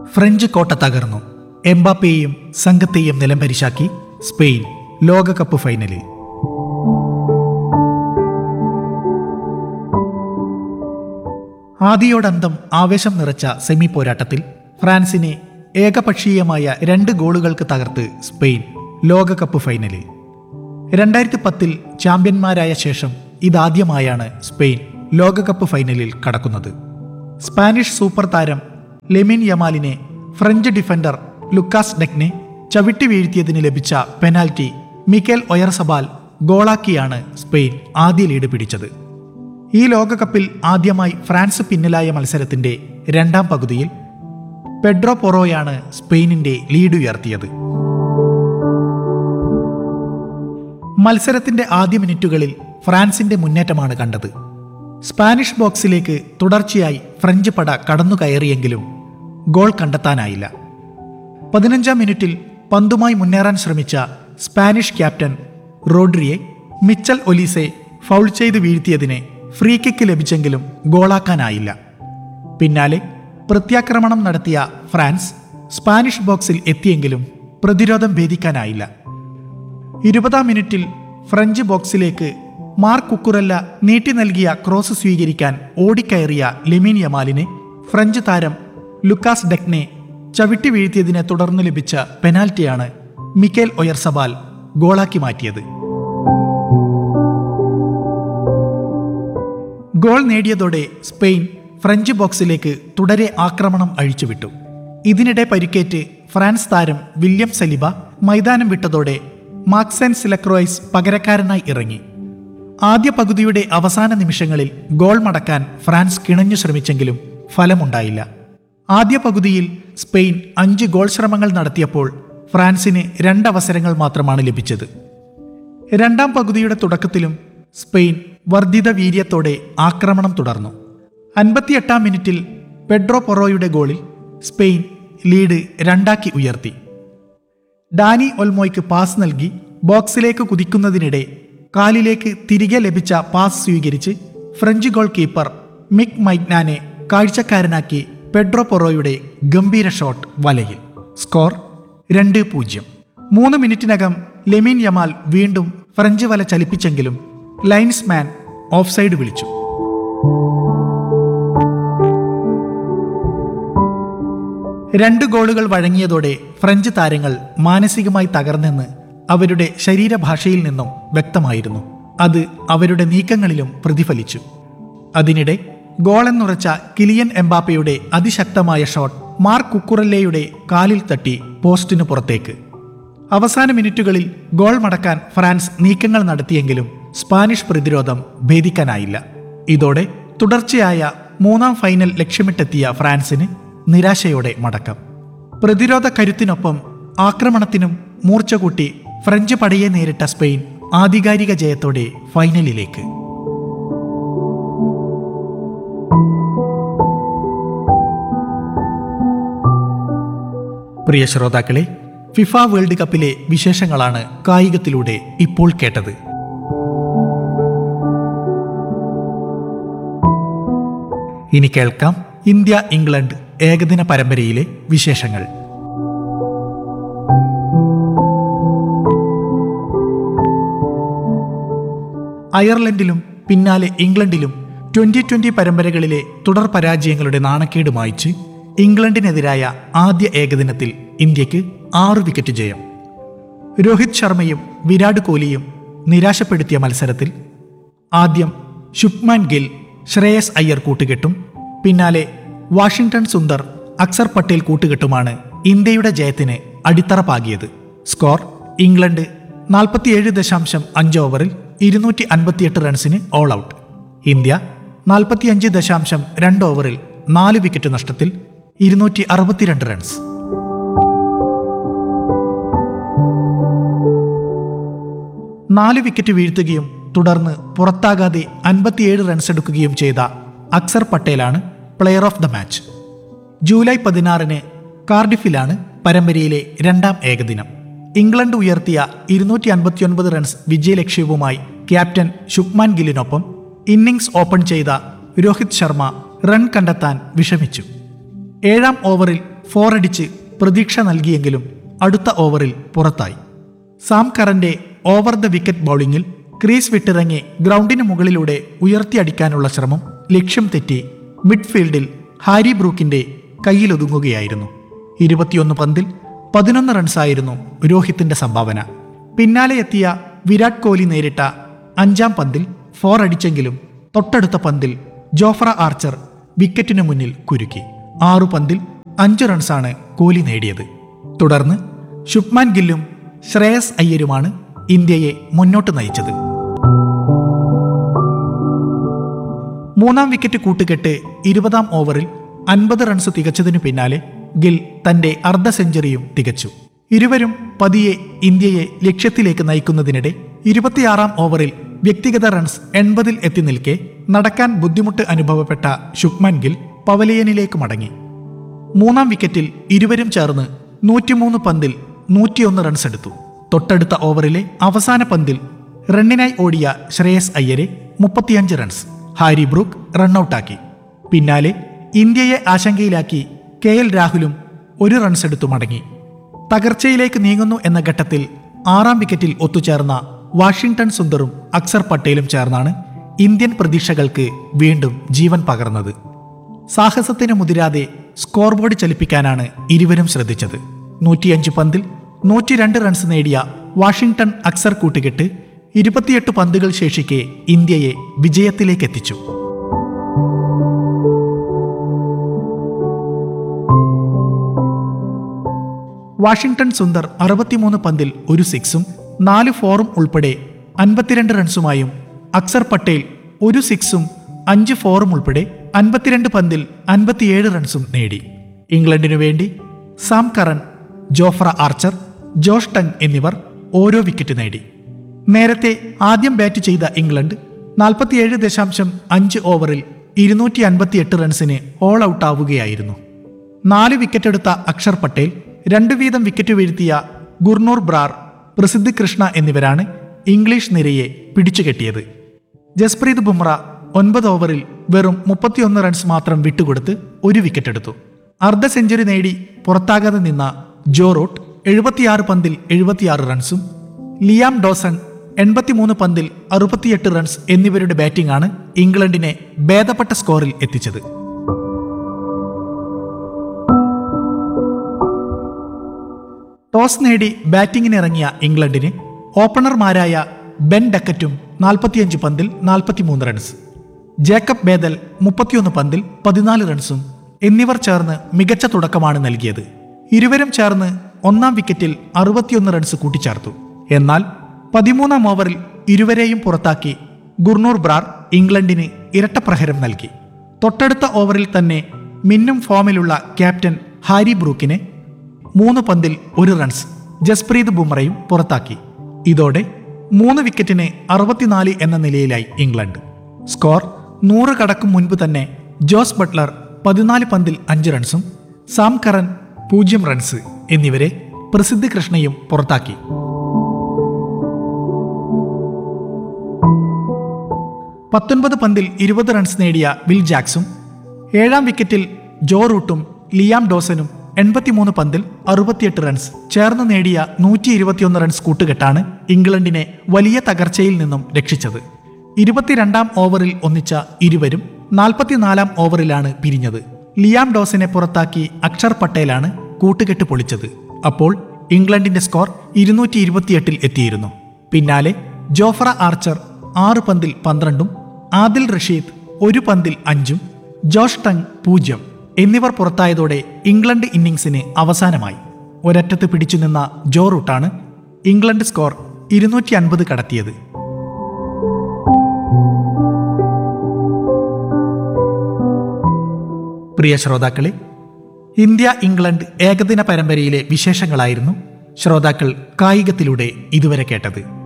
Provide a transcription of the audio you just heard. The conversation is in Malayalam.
ഫ്രഞ്ച് കോട്ട തകർന്നു. എംബാപ്പയെയും സംഘത്തെയും നിലംപരിശാക്കി സ്പെയിൻ ലോകകപ്പ് ഫൈനലിൽ. ആദിയോടന്തം ആവേശം നിറച്ച സെമി പോരാട്ടത്തിൽ ഫ്രാൻസിനെ ഏകപക്ഷീയമായ 2 ഗോളുകൾക്ക് തകർത്ത് സ്പെയിൻ ലോകകപ്പ് ഫൈനലിൽ. 2010 ചാമ്പ്യന്മാരായ ശേഷം ഇതാദ്യമായാണ് സ്പെയിൻ ലോകകപ്പ് ഫൈനലിൽ കടക്കുന്നത്. സ്പാനിഷ് സൂപ്പർ താരം ലെമിൻ യമാലിനെ ഫ്രഞ്ച് ഡിഫൻഡർ ലുക്കാസ് ഡെക്നെ ചവിട്ടി വീഴ്ത്തിയതിന് ലഭിച്ച പെനാൽറ്റി മിക്കേൽ ഒയർസബാൽ ഗോളാക്കിയാണ് സ്പെയിൻ ആദ്യ ലീഡ് പിടിച്ചത്. ഈ ലോകകപ്പിൽ ആദ്യമായി ഫ്രാൻസ് പിന്നിലായ മത്സരത്തിന്റെ 2ാം പകുതിയിൽ പെഡ്രോ പൊറോയാണ് സ്പെയിനിന്റെ ലീഡ് ഉയർത്തിയത്. മത്സരത്തിന്റെ ആദ്യ മിനിറ്റുകളിൽ ഫ്രാൻസിന്റെ മുന്നേറ്റമാണ് കണ്ടത്. സ്പാനിഷ് ബോക്സിലേക്ക് തുടർച്ചയായി ഫ്രഞ്ച് പട കടന്നുകയറിയെങ്കിലും ഗോൾ കണ്ടെത്താനായില്ല. 15ാം മിനിറ്റിൽ പന്തുമായി മുന്നേറാൻ ശ്രമിച്ച Spanish captain റോഡ്രിയെ Mitchell Olise foul ചെയ്ത് വീഴ്ത്തിയതിന് ഫ്രീ കിക്ക് ലഭിച്ചെങ്കിലും ഗോളാക്കാനായില്ല. പിന്നാലെ പ്രത്യാക്രമണം നടത്തിയ ഫ്രാൻസ് സ്പാനിഷ് ബോക്സിൽ എത്തിയെങ്കിലും പ്രതിരോധം ഭേദിക്കാനായില്ല. 20ാം മിനിറ്റിൽ ഫ്രഞ്ച് ബോക്സിലേക്ക് മാർക്ക് കുക്കുറല്ല നീട്ടി നൽകിയ ക്രോസ് സ്വീകരിക്കാൻ ഓടിക്കയറിയ ലെമിൻ യമാലിനെ ഫ്രഞ്ച് താരം ലുക്കാസ് ഡെക്നെ ചവിട്ടി വീഴ്ത്തിയതിനെ തുടർന്ന് ലഭിച്ച പെനാൽറ്റിയാണ് മിക്കേൽ ഒയർസബാൽ ഗോളാക്കി മാറ്റിയത്. ഗോൾ നേടിയതോടെ സ്പെയിൻ ഫ്രഞ്ച് ബോക്സിലേക്ക് തുടരെ ആക്രമണം അഴിച്ചുവിട്ടു. ഇതിനിടെ പരിക്കേറ്റ് ഫ്രാൻസ് താരം വില്യം സലിബ മൈതാനം വിട്ടതോടെ മാക്സെൻസ് ലെക്രോയ്സ് പകരക്കാരനായി ഇറങ്ങി. ആദ്യ പകുതിയുടെ അവസാന നിമിഷങ്ങളിൽ ഗോൾ മടക്കാൻ ഫ്രാൻസ് കിണഞ്ഞു ശ്രമിച്ചെങ്കിലും ഫലമുണ്ടായില്ല. ആദ്യ പകുതിയിൽ സ്പെയിൻ 5 ഗോൾ ശ്രമങ്ങൾ നടത്തിയപ്പോൾ ഫ്രാൻസിന് 2 അവസരങ്ങൾ മാത്രമാണ് ലഭിച്ചത്. 2ാം പകുതിയുടെ തുടക്കത്തിലും സ്പെയിൻ വർദ്ധിത വീര്യത്തോടെ ആക്രമണം തുടർന്നു. 58ാം മിനിറ്റിൽ പെഡ്രോ പൊറോയുടെ ഗോളിൽ സ്പെയിൻ ലീഡ് 2ആക്കി ഉയർത്തി. ഡാനി ഒൽമോയ്ക്ക് പാസ് നൽകി ബോക്സിലേക്ക് കുതിക്കുന്നതിനിടെ കാലിലേക്ക് തിരികെ ലഭിച്ച പാസ് സ്വീകരിച്ച് ഫ്രഞ്ച് ഗോൾ കീപ്പർ മിക് മൈഗ്നാനെ കാഴ്ചക്കാരനാക്കി പെഡ്രോ പൊറോയുടെ ഗംഭീര ഷോട്ട് വലയിൽ. സ്കോർ 2-0. 3 മിനിറ്റിനകം ലെമിൻ യമാൽ വീണ്ടും ഫ്രഞ്ച് വല ചലിപ്പിച്ചെങ്കിലും ലൈൻസ്മാൻ ഓഫ്സൈഡ് വിളിച്ചു. രണ്ട് ഗോളുകൾ വഴങ്ങിയതോടെ ഫ്രഞ്ച് താരങ്ങൾ മാനസികമായി തകർന്നെന്ന് അവരുടെ ശരീരഭാഷയിൽ നിന്നും വ്യക്തമായിരുന്നു. അത് അവരുടെ നീക്കങ്ങളിലും പ്രതിഫലിച്ചു. അതിനിടെ ഗോളെന്നുറച്ച കിലിയൻ എംബാപ്പയുടെ അതിശക്തമായ ഷോട്ട് മാർക്ക് കുക്കുറല്ലയുടെ കാലിൽ തട്ടി പോസ്റ്റിനു പുറത്തേക്ക്. അവസാന മിനിറ്റുകളിൽ ഗോൾ മടക്കാൻ ഫ്രാൻസ് നീക്കങ്ങൾ നടത്തിയെങ്കിലും സ്പാനിഷ് പ്രതിരോധം ഭേദിക്കാനായില്ല. ഇതോടെ തുടർച്ചയായ 3ാം ഫൈനൽ ലക്ഷ്യമിട്ടെത്തിയ ഫ്രാൻസിന് നിരാശയോടെ മടക്കം. പ്രതിരോധ കരുത്തിനൊപ്പം ആക്രമണത്തിനും മൂർച്ച കൂട്ടി ഫ്രഞ്ച് പടയെ നേരിട്ട സ്പെയിൻ ആധികാരിക ജയത്തോടെ ഫൈനലിലേക്ക്. പ്രിയ ശ്രോതാക്കളെ, ഫിഫ വേൾഡ് കപ്പിലെ വിശേഷങ്ങളാണ് കായികത്തിലൂടെ ഇപ്പോൾ കേട്ടത്. ഇനി കേൾക്കാം ഇന്ത്യ ഇംഗ്ലണ്ട് ഏകദിന പരമ്പരയിലെ വിശേഷങ്ങൾ. അയർലൻഡിലും പിന്നാലെ ഇംഗ്ലണ്ടിലും 2020 പരമ്പരകളിലെ തുടർ പരാജയങ്ങളുടെ നാണക്കേട് മായ്ച്ച് ഇംഗ്ലണ്ടിനെതിരായ ആദ്യ ഏകദിനത്തിൽ ഇന്ത്യക്ക് 6 വിക്കറ്റ് ജയം. രോഹിത് ശർമ്മയും വിരാട് കോഹ്ലിയും നിരാശപ്പെടുത്തിയ മത്സരത്തിൽ ആദ്യം ശുഭ്മാൻ ഗിൽ, ശ്രേയസ് അയ്യർ കൂട്ടുകെട്ടും പിന്നാലെ വാഷിംഗ്ടൺ സുന്ദർ, അക്സർ പട്ടേൽ കൂട്ടുകെട്ടുമാണ് ഇന്ത്യയുടെ ജയത്തിന് അടിത്തറ പാകിയത്. സ്കോർ: ഇംഗ്ലണ്ട് 47.5 ഓവറിൽ 258 റൺസിന് ഓൾ ഔട്ട്. ഇന്ത്യ 45.2 ഓവറിൽ 4 വിക്കറ്റ് നഷ്ടത്തിൽ 262 റൺസ്. നാല് വിക്കറ്റ് വീഴ്ത്തുകയും തുടർന്ന് പുറത്താകാതെ 57 റൺസ് എടുക്കുകയും ചെയ്ത Axar പട്ടേലാണ് player of the match. July 16 കാർഡിഫിലാണ് പരമ്പരയിലെ 2ാം ഏകദിനം. ഇംഗ്ലണ്ട് ഉയർത്തിയ 259 runs വിജയലക്ഷ്യവുമായി captain Shubman ഗില്ലിനൊപ്പം innings open ചെയ്ത രോഹിത് ശർമ്മ റൺ കണ്ടെത്താൻ വിഷമിച്ചു. 7ാം ഓവറിൽ ഫോറടിച്ച് പ്രതീക്ഷ നൽകിയെങ്കിലും അടുത്ത ഓവറിൽ പുറത്തായി. Sam കറന്റെ over the wicket ബൗളിംഗിൽ crease വിട്ടിറങ്ങി ഗ്രൗണ്ടിന് മുകളിലൂടെ ഉയർത്തിയടിക്കാനുള്ള ശ്രമം ലക്ഷ്യം തെറ്റി മിഡ്ഫീൽഡിൽ ഹാരി ബ്രൂക്കിന്റെ കയ്യിലൊതുങ്ങുകയായിരുന്നു. 21 പന്തിൽ 11 റൺസായിരുന്നു രോഹിത്തിന്റെ സംഭാവന. പിന്നാലെ എത്തിയ വിരാട് കോഹ്ലി നേരിട്ട 5-ാം പന്തിൽ 4 അടിച്ചെങ്കിലും തൊട്ടടുത്ത പന്തിൽ ജോഫ്ര ആർച്ചർ വിക്കറ്റിനു മുന്നിൽ കുരുക്കി. 6 പന്തിൽ 5 റൺസാണ് കോഹ്ലി നേടിയത്. തുടർന്ന് ശുഭ്മാൻ ഗില്ലും ശ്രേയസ് അയ്യരുമാണ് ഇന്ത്യയെ മുന്നോട്ട് നയിച്ചത്. 3-ാം വിക്കറ്റ് കൂട്ടുകെട്ട് 20-ാം ഓവറിൽ 50 റൺസ് തികച്ചതിനു പിന്നാലെ ഗിൽ തന്റെ അർദ്ധ സെഞ്ചുറിയും തികച്ചു. ഇരുവരും പതിയെ ഇന്ത്യയെ ലക്ഷ്യത്തിലേക്ക് നയിക്കുന്നതിനിടെ 26-ാം ഓവറിൽ വ്യക്തിഗത റൺസ് 80-ൽ എത്തി നിൽക്കെ നടക്കാൻ ബുദ്ധിമുട്ട് അനുഭവപ്പെട്ട ശുഭ്മാൻ ഗിൽ പവലിയനിലേക്ക് മടങ്ങി. 3-ാം വിക്കറ്റിൽ ഇരുവരും ചേർന്ന് 103 പന്തിൽ 101 റൺസ് എടുത്തു. തൊട്ടടുത്ത ഓവറിലെ അവസാന പന്തിൽ റണ്ണിനായി ഓടിയ ശ്രേയസ് അയ്യരെ 35 റൺസ് ഹാരി ബ്രൂക്ക് റണ്ണൌട്ടാക്കി. പിന്നാലെ ഇന്ത്യയെ ആശങ്കയിലാക്കി KL രാഹുലും 1 റൺസ് എടുത്തു മടങ്ങി. തകർച്ചയിലേക്ക് നീങ്ങുന്നു എന്ന ഘട്ടത്തിൽ 6-ാം വിക്കറ്റിൽ ഒത്തുചേർന്ന വാഷിംഗ്ടൺ സുന്ദറും അക്സർ പട്ടേലും ചേർന്നാണ് ഇന്ത്യൻ പ്രതീക്ഷകൾക്ക് വീണ്ടും ജീവൻ പകർന്നത്. സാഹസത്തിന് മുതിരാതെ സ്കോർ ബോർഡ് ചലിപ്പിക്കാനാണ് ഇരുവരും ശ്രദ്ധിച്ചത്. 105 പന്തിൽ 102 റൺസ് നേടിയ വാഷിംഗ്ടൺ അക്സർ കൂട്ടുകെട്ട് 28 പന്തുകൾ ശേഷിക്കെ ഇന്ത്യയെ വിജയത്തിലേക്കെത്തിച്ചു. വാഷിംഗ്ടൺ സുന്ദർ 63 പന്തിൽ 1 സിക്സും 4 ഫോറും ഉൾപ്പെടെ 52 റൺസുമായും അക്സർ പട്ടേൽ 1 സിക്സും 5 ഫോറും ഉൾപ്പെടെ 52 പന്തിൽ 57 റൺസും നേടി. ഇംഗ്ലണ്ടിനു വേണ്ടി Sam Curran, Jofra archer, Josh tongue എന്നിവർ ഓരോ വിക്കറ്റ് നേടി. നേരത്തെ ആദ്യം ബാറ്റ് ചെയ്ത ഇംഗ്ലണ്ട് 47.5 ഓവറിൽ 258 റൺസിന് ഓൾ ഔട്ടാവുകയായിരുന്നു. 4 വിക്കറ്റെടുത്ത അക്ഷർ പട്ടേൽ 2 വീതം വിക്കറ്റ് വീഴ്ത്തിയ ഗുർനൂർ ബ്രാർ, പ്രസിദ്ധ് കൃഷ്ണ എന്നിവരാണ് ഇംഗ്ലീഷ് നിരയെ പിടിച്ചുകെട്ടിയത്. ജസ്പ്രീത് ബുംറ 9 ഓവറിൽ വെറും 31 റൺസ് മാത്രം വിട്ടുകൊടുത്ത് 1 വിക്കറ്റെടുത്തു. അർദ്ധ സെഞ്ചുറി നേടി പുറത്താകാതെ നിന്ന ജോ റൂട്ട് 76 പന്തിൽ 76 റൺസും ലിയാം ഡോസൺ 83 പന്തിൽ 68 റൺസ് എന്നിവരുടെ ബാറ്റിംഗാണ് ഇംഗ്ലണ്ടിനെ ഭേദപ്പെട്ട സ്കോറിൽ എത്തിച്ചത്. ടോസ് നേടി ബാറ്റിംഗിനിറങ്ങിയ ഇംഗ്ലണ്ടിന് ഓപ്പണർമാരായ ബെൻ ഡക്കറ്റും 45 പന്തിൽ 43 റൺസ്, ജേക്കബ് ബേദൽ 31 പന്തിൽ 14 റൺസും എന്നിവർ ചേർന്ന് മികച്ച തുടക്കമാണ് നൽകിയത്. ഇരുവരും ചേർന്ന് 1-ാം വിക്കറ്റിൽ 61 റൺസ് കൂട്ടിച്ചേർത്തു. എന്നാൽ 13-ാം ഓവറിൽ ഇരുവരെയും പുറത്താക്കി ഗുർനൂർ ബ്രാർ ഇംഗ്ലണ്ടിന് ഇരട്ടപ്രഹരം നൽകി. തൊട്ടടുത്ത ഓവറിൽ തന്നെ മിന്നും ഫോമിലുള്ള ക്യാപ്റ്റൻ ഹാരി ബ്രൂക്കിനെ 3 പന്തിൽ 1 റൺസ് ജസ്പ്രീത് ബുംറയും പുറത്താക്കി. ഇതോടെ 3 വിക്കറ്റിന് 64 എന്ന നിലയിലായി ഇംഗ്ലണ്ട്. സ്കോർ 100 കടക്കും മുൻപ് തന്നെ ജോസ് ബട്ട്ലർ 14 പന്തിൽ 5 റൺസും സാം കറൻ 0 റൺസ് എന്നിവരെ പ്രസിദ്ധ് കൃഷ്ണയും പുറത്താക്കി. 19 പന്തിൽ 20 റൺസ് നേടിയ വിൽ ജാക്സും 7-ാം വിക്കറ്റിൽ ജോ റൂട്ടും ലിയാം ഡോസനും 83 പന്തിൽ 68 റൺസ് ചേർന്ന് നേടിയ 121 റൺസ് കൂട്ടുകെട്ടാണ് ഇംഗ്ലണ്ടിനെ വലിയ തകർച്ചയിൽ നിന്നും രക്ഷിച്ചത്. 22-ാം ഓവറിൽ ഒന്നിച്ച ഇരുവരും 44-ാം ഓവറിലാണ് പിരിഞ്ഞത്. ലിയാം ഡോസനെ പുറത്താക്കി അക്ഷർ പട്ടേലാണ് കൂട്ടുകെട്ട് പൊളിച്ചത്. അപ്പോൾ ഇംഗ്ലണ്ടിന്റെ സ്കോർ 228-ൽ എത്തിയിരുന്നു. പിന്നാലെ ജോഫ്ര ആർച്ചർ 6 പന്തിൽ 12ഉം ആദിൽ റഷീദ് 1 പന്തിൽ 5ഉം ജോഷ് ടങ് 0 എന്നിവർ പുറത്തായതോടെ ഇംഗ്ലണ്ട് ഇന്നിംഗ്സിന് അവസാനമായി. ഒരറ്റത്ത് പിടിച്ചുനിന്ന ജോ റൂട്ടാണ് ഇംഗ്ലണ്ട് സ്കോർ 250 കടത്തിയത്. പ്രിയ ശ്രോതാക്കളെ, ഇന്ത്യ ഇംഗ്ലണ്ട് ഏകദിന പരമ്പരയിലെ വിശേഷങ്ങളായിരുന്നു ശ്രോതാക്കൾ കായികത്തിലൂടെ ഇതുവരെ കേട്ടത്.